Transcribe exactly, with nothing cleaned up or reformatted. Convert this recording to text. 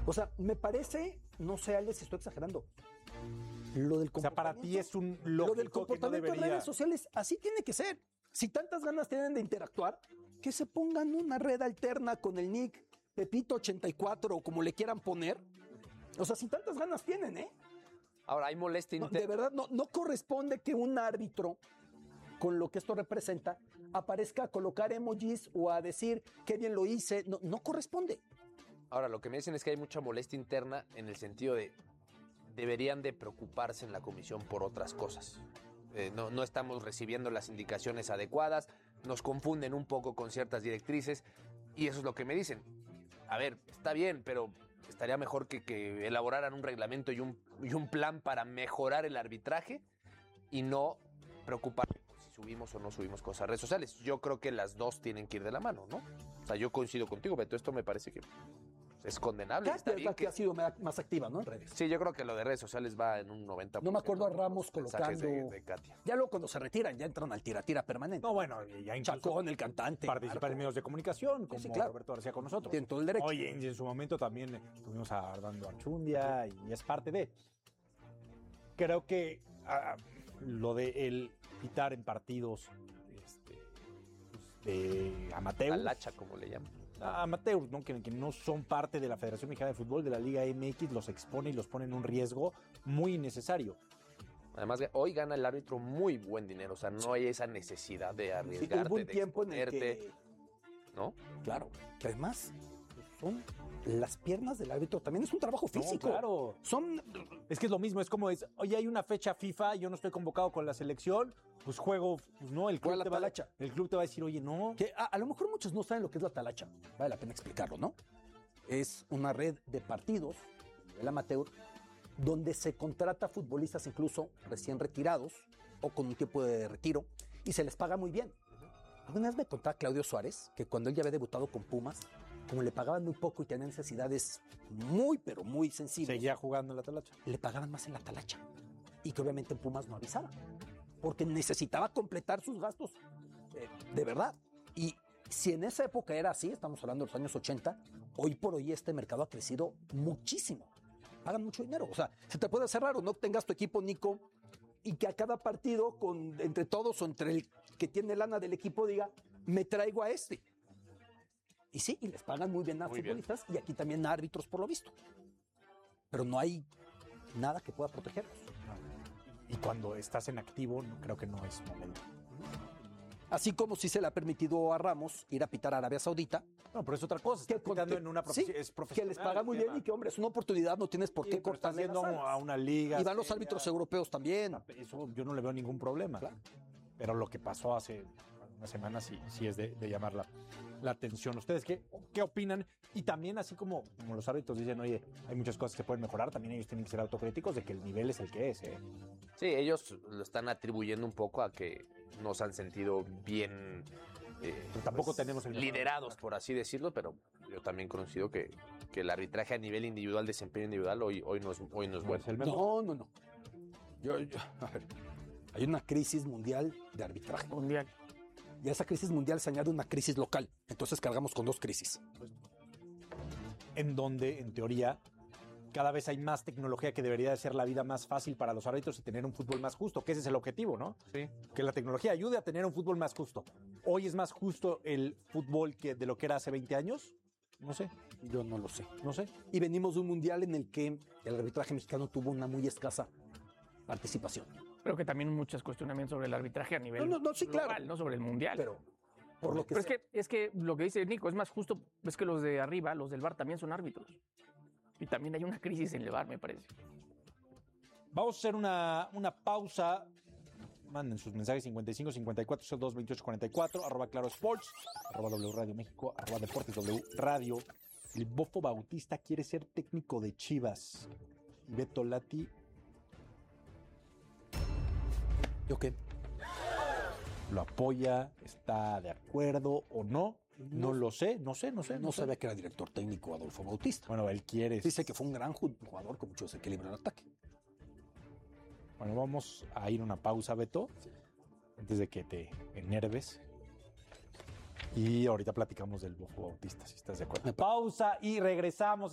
O sea, me parece, no sé, Alex, si estoy exagerando. Lo del comportamiento. O sea, para ti es un lógico Lo del comportamiento que no debería... en redes sociales, así tiene que ser. Si tantas ganas tienen de interactuar, que se pongan una red alterna con el nick Pepito ochenta y cuatro o como le quieran poner. O sea, si tantas ganas tienen, ¿eh? Ahora, hay molestia No, interna. de verdad, no, no corresponde que un árbitro, con lo que esto representa, aparezca a colocar emojis o a decir qué bien lo hice. No, no corresponde. Ahora, lo que me dicen es que hay mucha molestia interna en el sentido de deberían de preocuparse en la comisión por otras cosas. Eh, no, no estamos recibiendo las indicaciones adecuadas, nos confunden un poco con ciertas directrices y eso es lo que me dicen. A ver, está bien, pero estaría mejor que, que elaboraran un reglamento y un, y un plan para mejorar el arbitraje y no preocuparse por si subimos o no subimos cosas a redes sociales. Yo creo que las dos tienen que ir de la mano, ¿no? O sea, yo coincido contigo, Beto, esto me parece que es condenable. Katia Está es bien la que que... ha sido más activa, ¿no? En redes. Sí, yo creo que lo de redes sociales va en un noventa por ciento. No me acuerdo a Ramos colocando... De, de Katia. Ya luego cuando se retiran, ya entran al tira-tira permanente. No, bueno, ya incluso Chacón, el cantante. Participar en medios de comunicación, como sí, claro. Roberto García con nosotros. Tiene todo el derecho. Oye, en su momento también tuvimos a Armando Archundia y es parte de... Creo que uh, lo de el pitar en partidos este, pues, de amateur. Talacha, como le llaman. Amateurs, ¿no? Que, que no son parte de la Federación Mexicana de Fútbol, de la Liga M X, los expone y los pone en un riesgo muy innecesario. Además, hoy gana el árbitro muy buen dinero, o sea, no hay esa necesidad de arriesgarte, sí, hubo un de tiempo en el que... ¿no? Claro, que además son las piernas del árbitro, también es un trabajo físico. No, claro. Son... Es que es lo mismo, es como, es, oye, hay una fecha FIFA, yo no estoy convocado con la selección, pues juego, pues no, el club, la te va, talacha. el club te va a decir, oye, no. Que a, a lo mejor muchos no saben lo que es la talacha, vale la pena explicarlo, ¿no? Es una red de partidos, el amateur, donde se contrata futbolistas incluso recién retirados o con un tiempo de retiro y se les paga muy bien. Alguna vez me contaba Claudio Suárez que cuando él ya había debutado con Pumas, como le pagaban muy poco y tenía necesidades muy, pero muy sensibles, seguía jugando en la talacha. Le pagaban más en la talacha y que obviamente en Pumas no avisaba porque necesitaba completar sus gastos eh, de verdad. Y si en esa época era así, estamos hablando de los años ochenta, hoy por hoy este mercado ha crecido muchísimo. Pagan mucho dinero. O sea, se te puede hacer raro, no tengas tu equipo, Nico, y que a cada partido, con, entre todos o entre el que tiene lana del equipo, diga, me traigo a este. Y sí, y les pagan muy bien a muy futbolistas bien. Y aquí también a árbitros, por lo visto. Pero no hay nada que pueda protegerlos. Y cuando estás en activo, creo que no es momento. Así como si se le ha permitido a Ramos ir a pitar a Arabia Saudita. No, pero es otra cosa. Que, que, en una sí, es profesional, que les paga muy bien y que, hombre, es una oportunidad, no tienes por sí, qué cortarle las alas. A una liga. Y van los árbitros europeos también. Eso yo no le veo ningún problema. Claro. Pero lo que pasó hace unas semanas sí, sí es de, de llamar la, la atención. ¿Ustedes qué, qué opinan? Y también, así como, como los árbitros dicen, oye, hay muchas cosas que pueden mejorar, también ellos tienen que ser autocríticos de que el nivel es el que es. ¿eh? Sí, ellos lo están atribuyendo un poco a que no se han sentido bien eh, tampoco pues, tenemos el liderados, por así decirlo, pero yo también coincido que, que el arbitraje a nivel individual, desempeño individual, hoy, hoy, no, es, hoy no es bueno. No, no, no. Yo, yo, a ver, hay una crisis mundial de arbitraje. Mundial. Y a esa crisis mundial se añade una crisis local. Entonces cargamos con dos crisis. En donde, en teoría, cada vez hay más tecnología que debería de ser la vida más fácil para los árbitros y tener un fútbol más justo, que ese es el objetivo, ¿no? Sí. Que la tecnología ayude a tener un fútbol más justo. ¿Hoy es más justo el fútbol que de lo que era hace veinte años? No sé. Yo no lo sé. No sé. Y venimos de un mundial en el que el arbitraje mexicano tuvo una muy escasa participación. Pero que también muchos cuestionamientos sobre el arbitraje a nivel no, no, no, sí, global, claro. no sobre el mundial. Pero por lo que Pero es sea. que, es que lo que dice Nico es más justo, es que los de arriba, los del V A R también son árbitros. Y también hay una crisis en el V A R, me parece. Vamos a hacer una, una pausa. Manden sus mensajes cincuenta y cinco, cincuenta y cuatro, cero dos, veintiocho, cuarenta y cuatro, arroba Claro Sports, arroba W Radio México, arroba Deportes W Radio. El Bofo Bautista quiere ser técnico de Chivas. Beto Lati. ¿Yo qué? ¿Lo apoya? ¿Está de acuerdo o no? No, no lo sé, no sé, no sé. No, no sabía sé. que era director técnico Adolfo Bautista. Bueno, él quiere. Dice que fue un gran jugador con mucho desequilibrio en el ataque. Bueno, vamos a ir a una pausa, Beto, sí. Antes de que te enerves. Y ahorita platicamos del Bofo Bautista, si estás de acuerdo. Pausa y regresamos.